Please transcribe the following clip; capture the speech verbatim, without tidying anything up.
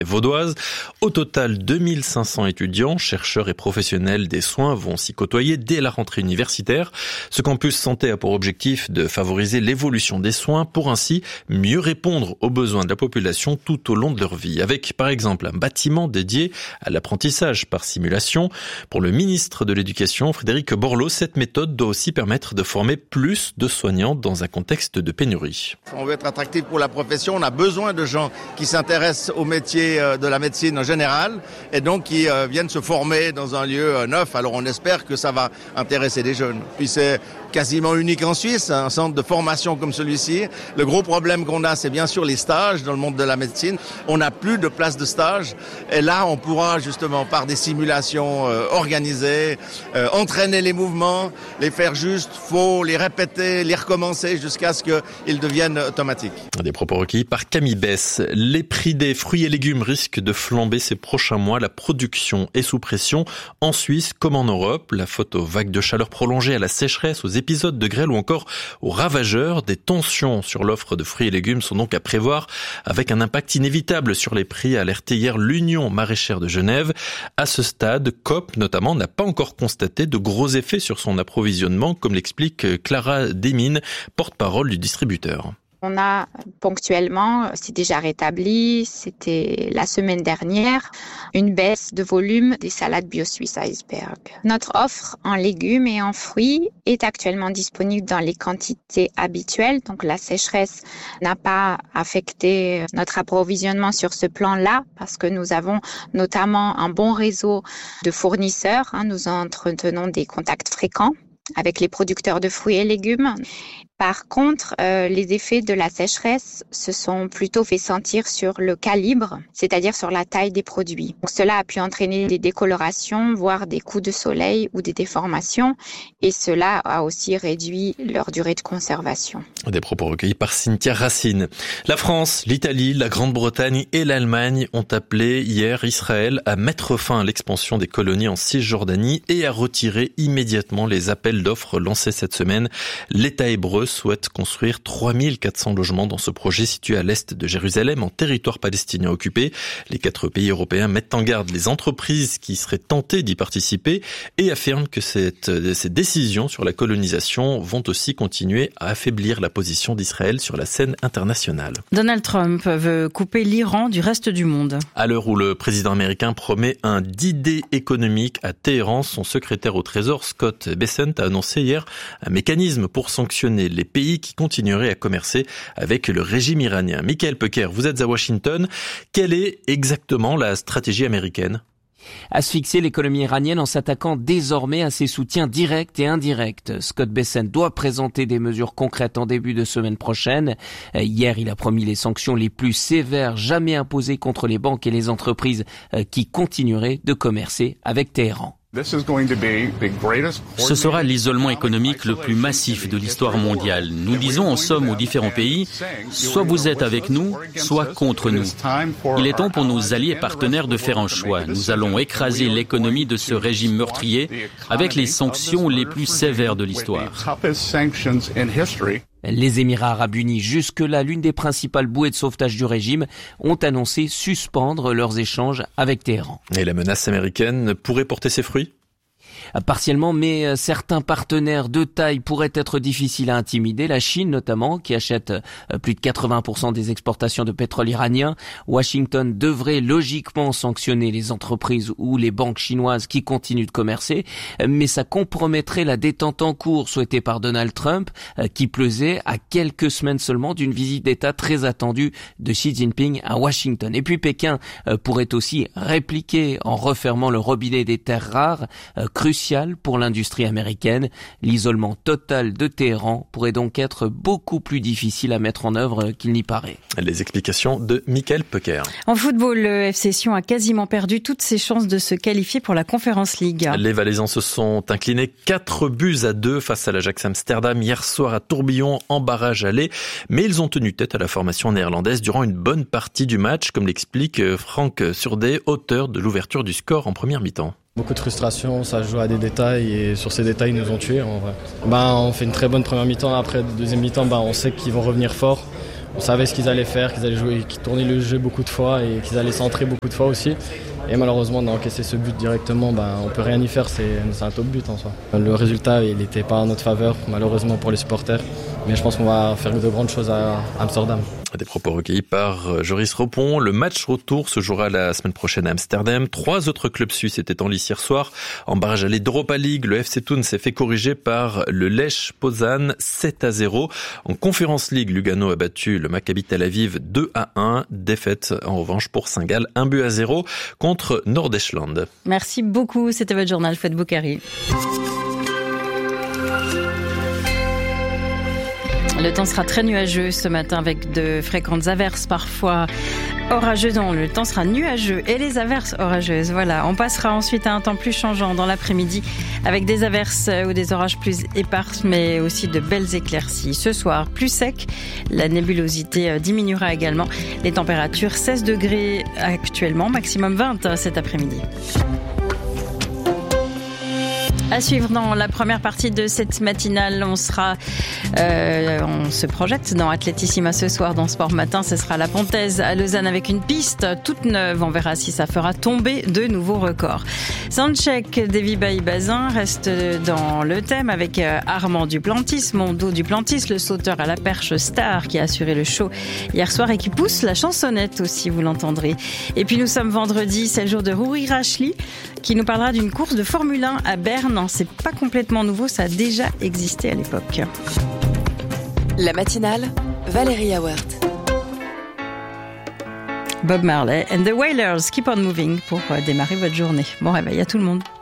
vaudoise. Au total, deux mille cinq cents étudiants, chercheurs et professionnels des soins vont s'y côtoyer dès la rentrée universitaire. Ce campus santé a pour objectif de favoriser l'évolution des soins pour ainsi mieux répondre aux besoins de la population tout au long de leur vie. Avec par exemple un bâtiment dédié à l'apprentissage par simulation. Pour le ministre de l'Éducation, Frédéric Borloo, cette méthode doit aussi permettre de former plus de soignants dans un contexte de pénurie. On veut être attractif pour la profession, on a besoin de gens qui s'intéressent au métier de la médecine en général et donc qui euh, viennent se former dans un lieu euh, neuf. Alors on espère que ça va intéresser des jeunes. Puis c'est quasiment unique en Suisse, un centre de formation comme celui-ci. Le gros problème qu'on a, c'est bien sûr les stages dans le monde de la médecine. On n'a plus de place de stage et là on pourra justement par des simulations euh, organisées, euh, entraîner les mouvements, les faire juste, faux, les répéter, les recommencer jusqu'à ce qu'ils deviennent automatiques. Des propos recueillis par Camille Bess. Les prix des fruits et légumes risquent de flamber ces prochains mois. La production est sous pression en Suisse comme en Europe. La faute aux vagues de chaleur prolongées, à la sécheresse, aux épisodes de grêle ou encore aux ravageurs. Des tensions sur l'offre de fruits et légumes sont donc à prévoir avec un impact inévitable sur les prix, a alerté hier l'Union maraîchère de Genève. À ce stade, Coop notamment n'a pas encore constaté de gros effets sur son approvisionnement, comme l'explique Clara Desmines, porte-parole du distributeur. On a ponctuellement, c'est déjà rétabli, c'était la semaine dernière, une baisse de volume des salades Bio Suisse Iceberg. Notre offre en légumes et en fruits est actuellement disponible dans les quantités habituelles, donc la sécheresse n'a pas affecté notre approvisionnement sur ce plan-là parce que nous avons notamment un bon réseau de fournisseurs, hein, nous entretenons des contacts fréquents avec les producteurs de fruits et légumes. Par contre, euh, les effets de la sécheresse se sont plutôt fait sentir sur le calibre, c'est-à-dire sur la taille des produits. Donc, cela a pu entraîner des décolorations, voire des coups de soleil ou des déformations, et cela a aussi réduit leur durée de conservation. Des propos recueillis par Cynthia Racine. La France, l'Italie, la Grande-Bretagne et l'Allemagne ont appelé hier Israël à mettre fin à l'expansion des colonies en Cisjordanie et à retirer immédiatement les appels d'offres lancés cette semaine. L'État hébreu souhaite construire trois mille quatre cents logements dans ce projet situé à l'est de Jérusalem, en territoire palestinien occupé. Les quatre pays européens mettent en garde les entreprises qui seraient tentées d'y participer et affirment que cette, ces décisions sur la colonisation vont aussi continuer à affaiblir la position d'Israël sur la scène internationale. Donald Trump veut couper l'Iran du reste du monde. À l'heure où le président américain promet un D-Day économique à Téhéran, son secrétaire au Trésor, Scott Bessent, a annoncé hier un mécanisme pour sanctionner les pays qui continueraient à commercer avec le régime iranien. Michael Pecker, vous êtes à Washington. Quelle est exactement la stratégie américaine ? Asphyxier l'économie iranienne en s'attaquant désormais à ses soutiens directs et indirects. Scott Bessent doit présenter des mesures concrètes en début de semaine prochaine. Hier, il a promis les sanctions les plus sévères jamais imposées contre les banques et les entreprises qui continueraient de commercer avec Téhéran. Ce sera l'isolement économique le plus massif de l'histoire mondiale. Nous disons en somme aux différents pays, soit vous êtes avec nous, soit contre nous. Il est temps pour nos alliés et partenaires de faire un choix. Nous allons écraser l'économie de ce régime meurtrier avec les sanctions les plus sévères de l'histoire. Les Émirats arabes unis, jusque-là l'une des principales bouées de sauvetage du régime, ont annoncé suspendre leurs échanges avec Téhéran. Et la menace américaine pourrait porter ses fruits ? Partiellement, mais certains partenaires de taille pourraient être difficiles à intimider. La Chine notamment, qui achète plus de quatre-vingts pour cent des exportations de pétrole iranien. Washington devrait logiquement sanctionner les entreprises ou les banques chinoises qui continuent de commercer, mais ça compromettrait la détente en cours souhaitée par Donald Trump, qui plaisait à quelques semaines seulement d'une visite d'État très attendue de Xi Jinping à Washington. Et puis Pékin pourrait aussi répliquer en refermant le robinet des terres rares, crucial pour l'industrie américaine. L'isolement total de Téhéran pourrait donc être beaucoup plus difficile à mettre en œuvre qu'il n'y paraît. Les explications de Michael Pecker. En football, le F C Sion a quasiment perdu toutes ses chances de se qualifier pour la Conference League. Les Valaisans se sont inclinés quatre buts à deux face à l'Ajax Amsterdam hier soir à Tourbillon en barrage aller, mais ils ont tenu tête à la formation néerlandaise durant une bonne partie du match, comme l'explique Franck Surdet, auteur de l'ouverture du score en première mi-temps. Beaucoup de frustration, ça joue à des détails et sur ces détails ils nous ont tués en vrai. Ben, on fait une très bonne première mi-temps, après deuxième mi-temps ben, on sait qu'ils vont revenir fort. On savait ce qu'ils allaient faire, qu'ils allaient jouer, qu'ils tournaient le jeu beaucoup de fois et qu'ils allaient centrer beaucoup de fois aussi. Et malheureusement, on a encaissé ce but directement, ben, on ne peut rien y faire, c'est, c'est un top but en soi. Le résultat, il n'était pas en notre faveur, malheureusement pour les supporters. Mais je pense qu'on va faire de grandes choses à Amsterdam. Des propos recueillis par Joris Repon. Le match retour se jouera la semaine prochaine à Amsterdam. Trois autres clubs suisses étaient en lice hier soir. En barrage aller d'Europa League, le F C Thun s'est fait corriger par le Lech Poznan sept à zéro. En Conference League, Lugano a battu le Maccabi Tel Aviv deux à un. Défaite en revanche pour Saint-Gall, un but à zéro contre Norddeschland. Merci beaucoup. C'était votre journal Fouad Boukari. Le temps sera très nuageux ce matin avec de fréquentes averses parfois orageuses. Non, le temps sera nuageux et les averses orageuses. Voilà, on passera ensuite à un temps plus changeant dans l'après-midi avec des averses ou des orages plus éparses mais aussi de belles éclaircies. Ce soir, plus sec, la nébulosité diminuera également. Les températures seize degrés actuellement, maximum vingt cet après-midi. À suivre dans la première partie de cette matinale, on sera, euh, on se projette dans Athlétissima ce soir dans Sport Matin. Ce sera la Pontaise à Lausanne avec une piste toute neuve. On verra si ça fera tomber de nouveaux records. Soundcheck d'Evie Bailly-Bazin reste dans le thème avec Armand Duplantis, Mondo Duplantis, le sauteur à la perche star qui a assuré le show hier soir et qui pousse la chansonnette aussi, vous l'entendrez. Et puis nous sommes vendredi, c'est le jour de Rory Rachley qui nous parlera d'une course de Formule un à Berne. C'est pas complètement nouveau, ça a déjà existé à l'époque. La matinale, Valérie Howard. Bob Marley and the Wailers, Keep on Moving pour démarrer votre journée. Bon réveil à tout le monde.